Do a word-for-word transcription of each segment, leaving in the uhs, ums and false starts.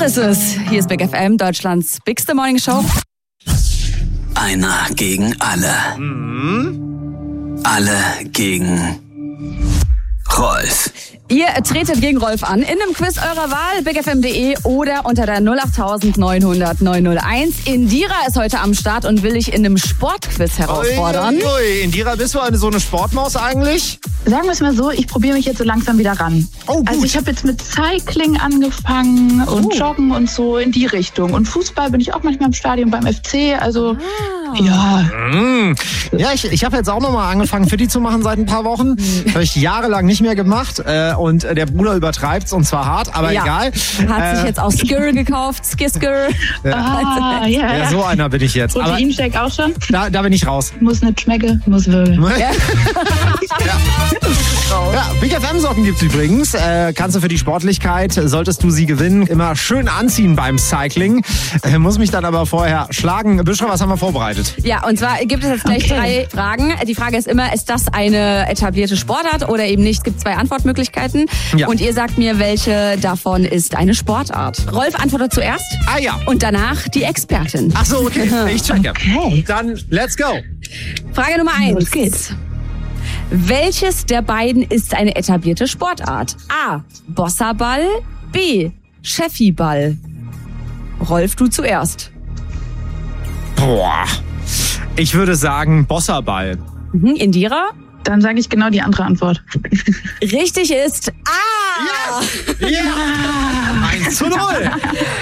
ist es. Hier ist Big F M, Deutschlands bigste Morning Show. Einer gegen alle. Mhm. Alle gegen Rolf. Ihr tretet gegen Rolf an in einem Quiz eurer Wahl, big f m punkt d e oder unter der null acht neun null null neun null eins. Indira ist heute am Start und will dich in einem Sportquiz herausfordern. Ui, ui. Indira, bist du eine so eine Sportmaus eigentlich? Sagen wir es mal so, ich probiere mich jetzt so langsam wieder ran. Oh, gut. Also ich habe jetzt mit Cycling angefangen und Oh. Joggen und so in die Richtung. Und Fußball bin ich auch manchmal im Stadion beim F C. Also ja, Mm. Ja, ich, ich habe jetzt auch nochmal angefangen, Fitti zu machen seit ein paar Wochen. Das habe ich jahrelang nicht mehr gemacht. Äh, und der Bruder übertreibt's und zwar hart, aber Ja. egal. Hat sich Äh, jetzt auch Skir gekauft, Skir-Skir. ah, ja, ja, ja. so einer bin ich jetzt. Aber Proteinshake auch schon. da, da bin ich raus. Muss nicht schmecken, muss wirbeln. Ja. Ja, Big F M-Socken gibt's übrigens. Äh, kannst du für die Sportlichkeit, solltest du sie gewinnen, immer schön anziehen beim Cycling. Äh, muss mich dann aber vorher schlagen. Büschra, was haben wir vorbereitet? Ja, und zwar gibt es jetzt gleich Okay. drei Fragen. Die Frage ist immer, ist das eine etablierte Sportart oder eben nicht? Es gibt zwei Antwortmöglichkeiten. Ja. Und ihr sagt mir, welche davon ist eine Sportart. Rolf antwortet zuerst Ah ja. und danach die Expertin. Ach so, okay. Ich checke. Okay. Dann let's go. Frage Nummer eins. Los geht's. Welches der beiden ist eine etablierte Sportart? A. Bossaball. B. Scheffiball. Rolf, du zuerst. Boah. Ich würde sagen Bossaball. Mhm, Indira? Dann sage ich genau die andere Antwort. Richtig ist A. Ja! eins zu null.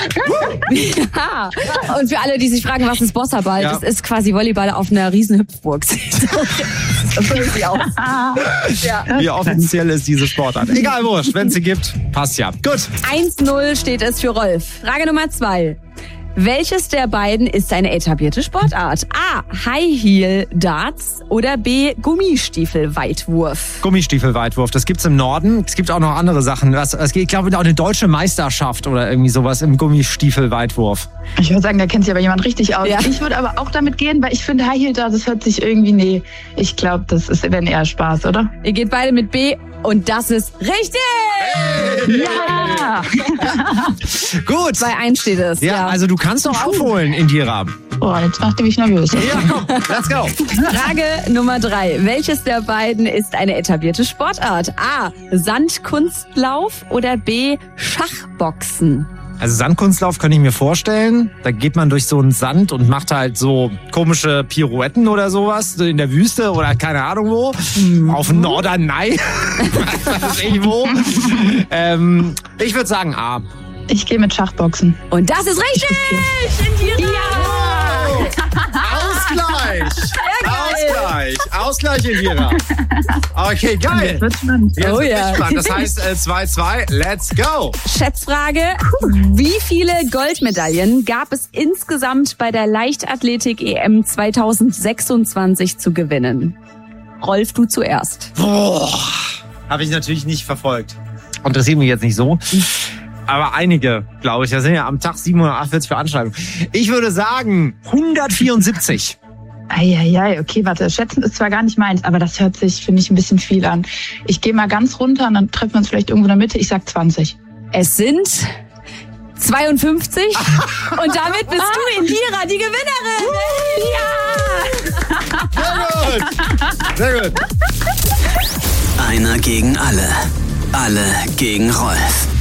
Ja. Und für alle, die sich fragen, was ist Bossaball? Ja. Das ist quasi Volleyball auf einer riesen Hüpfburg. So sieht sie aus. Ja. Wie offiziell ist diese Sportart? Egal, wurscht. Wenn es sie gibt, passt ja. Gut. eins null steht es für Rolf. Frage Nummer zwei. Welches der beiden ist eine etablierte Sportart? A. High Heel Darts oder B. Gummistiefel-Weitwurf? Gummistiefelweitwurf, das gibt's im Norden. Es gibt auch noch andere Sachen. Was, es gibt, ich glaube, auch eine deutsche Meisterschaft oder irgendwie sowas im Gummistiefelweitwurf. Ich würde sagen, da kennt sich aber jemand richtig aus. Ja. Ich würde aber auch damit gehen, weil ich finde High Heel da, das hört sich irgendwie, nee, ich glaube, das ist wenn eher Spaß, oder? Ihr geht beide mit B und das ist richtig! Ja! Gut. zwei eins steht es. Ja, also du kannst doch aufholen, Indira. Oh, jetzt macht ihr mich nervös. Ja, komm, let's go. Frage Nummer drei. Welches der beiden ist eine etablierte Sportart? A. Sandkunstlauf oder B. Schachboxen? Also Sandkunstlauf könnte ich mir vorstellen. Da geht man durch so einen Sand und macht halt so komische Pirouetten oder sowas in der Wüste oder keine Ahnung wo. Auf dem Norderney. Was weiß ich wo. ähm, ich würde sagen A. Ich gehe mit Schachboxen. Und das ist richtig! Indira! Ausgleich! Ausgleich! Ausgleich, Indira. Okay, geil. Wird spannend. Jetzt Oh wird ja. spannend. Das heißt äh, zwei zwei. Let's go. Schätzfrage. Wie viele Goldmedaillen gab es insgesamt bei der Leichtathletik-E M zwanzig sechsundzwanzig zu gewinnen? Rolf, du zuerst. Boah. Habe ich natürlich nicht verfolgt. Interessiert mich jetzt nicht so. Aber einige, glaube ich. Da sind ja am Tag siebenhundertachtundvierzig Veranstaltungen. Ich würde sagen hundertvierundsiebzig. Eieiei, okay, warte. Schätzen ist zwar gar nicht meins, aber das hört sich, finde ich, ein bisschen viel an. Ich gehe mal ganz runter und dann treffen wir uns vielleicht irgendwo in der Mitte. Ich sag zwanzig. Es sind zweiundfünfzig. Und damit bist du, Indira, die Gewinnerin. Ja! Sehr gut. Einer gegen alle. Alle gegen Rolf.